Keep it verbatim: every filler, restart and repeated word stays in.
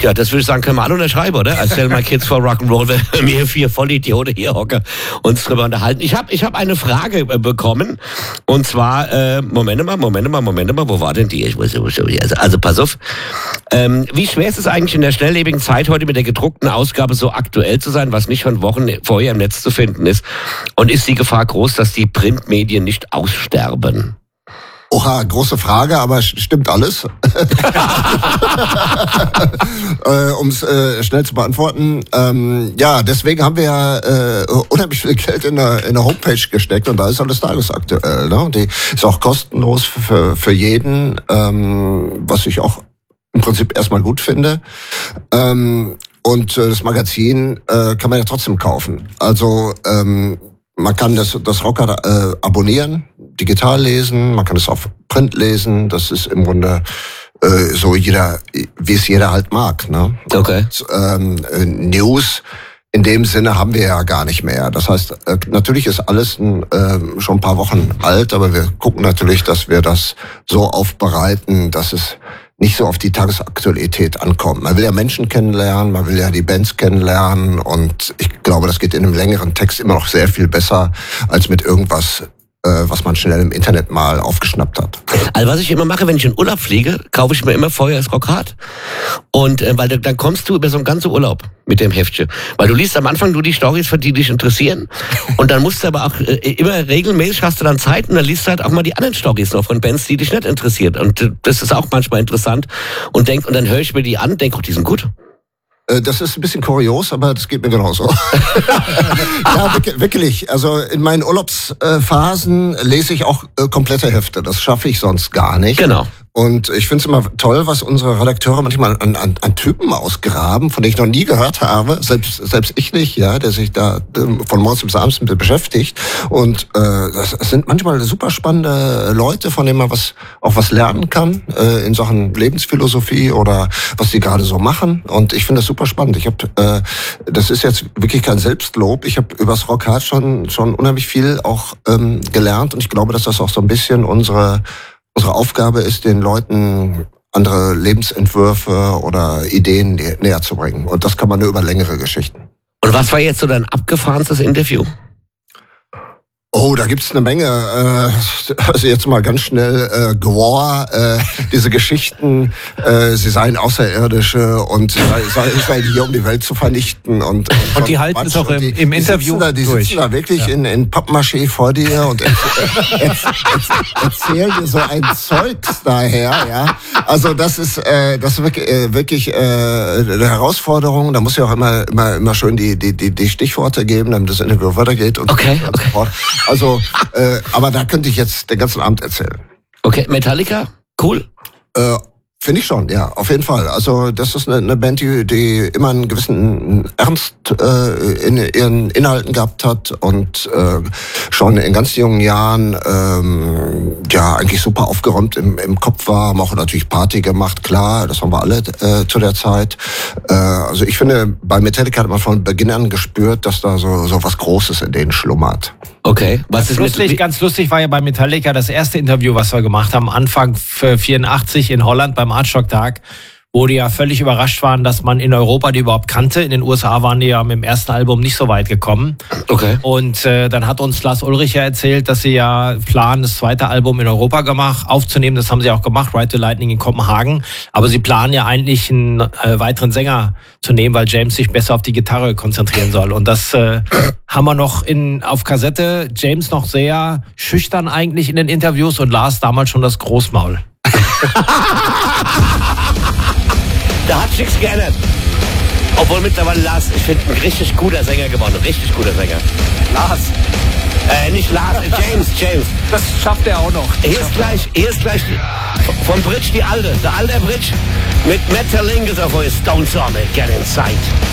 Ja, das würde ich sagen, können wir alle unterschreiben, oder? I sell my kids for Rock'n'Roll, wenn wir vier Vollidioten hier hocken uns drüber unterhalten. Ich habe ich hab eine Frage äh, bekommen und zwar, äh, Moment mal, Moment mal, Moment mal, wo war denn die? Ich muss, also, also pass auf. Ähm, wie schwer ist es eigentlich in der schnelllebigen Zeit heute mit der gedruckten Ausgabe so aktuell zu sein, was nicht schon Wochen vorher im Netz zu finden ist? Und ist die Gefahr groß, dass die Printmedien nicht aussterben? Oha, große Frage, aber stimmt alles. äh, um es äh, schnell zu beantworten. Ähm, ja, deswegen haben wir ja äh, unheimlich viel Geld in der, in der Homepage gesteckt und da ist alles tagesaktuell. Ne? Die ist auch kostenlos für, für jeden, ähm, was ich auch im Prinzip erstmal gut finde. Ähm, und äh, das Magazin äh, kann man ja trotzdem kaufen. Also ähm, man kann das, das Rocker äh, abonnieren, digital lesen, man kann es auf Print lesen. Das ist im Grunde äh, so jeder, wie es jeder halt mag. Ne? Okay. Und, ähm, News in dem Sinne haben wir ja gar nicht mehr. Das heißt, äh, natürlich ist alles ein, äh, schon ein paar Wochen alt, aber wir gucken natürlich, dass wir das so aufbereiten, dass es nicht so auf die Tagesaktualität ankommt. Man will ja Menschen kennenlernen, man will ja die Bands kennenlernen und ich glaube, das geht in einem längeren Text immer noch sehr viel besser als mit irgendwas, äh, was man schnell im Internet mal aufgeschnappt hat. Also was ich immer mache, wenn ich in Urlaub fliege, kaufe ich mir immer vorher das Rockhard. Und äh, weil dann kommst du über so einen ganzen Urlaub mit dem Heftchen. Weil du liest am Anfang nur die Storys, für die dich interessieren. Und dann musst du aber auch äh, immer regelmäßig hast du dann Zeit und dann liest du halt auch mal die anderen Storys noch von Bands, die dich nicht interessiert. Und äh, das ist auch manchmal interessant. Und denk, und dann höre ich mir die an, denke, oh, die sind gut. Das ist ein bisschen kurios, aber das geht mir genauso. Ja, wirklich. Also in meinen Urlaubsphasen lese ich auch komplette Hefte. Das schaffe ich sonst gar nicht. Genau. Und ich finde es immer toll, was unsere Redakteure manchmal an, an, an Typen ausgraben, von denen ich noch nie gehört habe. Selbst, selbst ich nicht, ja, der sich da von morgens bis abends mit beschäftigt. Und äh, das sind manchmal super spannende Leute, von denen man was auch was lernen kann äh, in Sachen Lebensphilosophie oder was die gerade so machen. Und ich finde das super spannend. Ich habe, äh, das ist jetzt wirklich kein Selbstlob. Ich habe übers Rockhard schon schon unheimlich viel auch ähm, gelernt und ich glaube, dass das auch so ein bisschen unsere Unsere Aufgabe ist, den Leuten andere Lebensentwürfe oder Ideen näher zu bringen. Und das kann man nur über längere Geschichten. Und was war jetzt so dein abgefahrenstes Interview? Oh, da gibt's eine Menge. Äh, also jetzt mal ganz schnell äh, Gwar, äh, diese Geschichten, äh, sie seien Außerirdische und sie seien hier, um die Welt zu vernichten. Und, und, und die halten es auch im, im die Interview sitzen da, Die durch. sitzen da wirklich ja. in, in Pappmaché vor dir und erzählen dir so ein Zeugs daher. Ja, also das ist äh, das ist wirklich, äh, wirklich äh, eine Herausforderung. Da muss ja auch immer immer immer schön die die die, die Stichworte geben, damit das Interview weitergeht und okay, so okay. fort. Also, äh, aber da könnte ich jetzt den ganzen Abend erzählen. Okay, Metallica? Cool. Äh, Finde ich schon, ja, auf jeden Fall. Also das ist eine, eine Band, die, die immer einen gewissen Ernst äh, in ihren Inhalten gehabt hat und äh, schon in ganz jungen Jahren ähm, ja eigentlich super aufgeräumt im, im Kopf war, haben auch natürlich Party gemacht, klar, das haben wir alle äh, zu der Zeit. Äh, also ich finde, bei Metallica hat man von Beginn an gespürt, dass da so, so was Großes in denen schlummert. Okay, was ist lustig, mit, ganz lustig war ja bei Metallica das erste Interview, was wir gemacht haben, Anfang vierundachtzig in Holland beim Artshock-Tag, wo die ja völlig überrascht waren, dass man in Europa die überhaupt kannte. In den U S A waren die ja mit dem ersten Album nicht so weit gekommen. Okay. Und äh, dann hat uns Lars Ulrich ja erzählt, dass sie ja planen, das zweite Album in Europa gemacht, aufzunehmen. Das haben sie auch gemacht, Ride the Lightning in Kopenhagen. Aber sie planen ja eigentlich einen äh, weiteren Sänger zu nehmen, weil James sich besser auf die Gitarre konzentrieren soll. Und das äh, haben wir noch in auf Kassette. James noch sehr schüchtern eigentlich in den Interviews und Lars damals schon das Großmaul. Da hat sich nichts geändert. Obwohl mittlerweile Lars, ich finde, ein richtig guter Sänger geworden. Ein richtig guter Sänger. Lars. Äh, nicht Lars, äh, James, James. Das schafft er auch noch. Hier ist gleich, hier ist gleich vom Bridge die alte. Der alte Bridge mit Metalingus auf euer Stone Sonic. Get inside.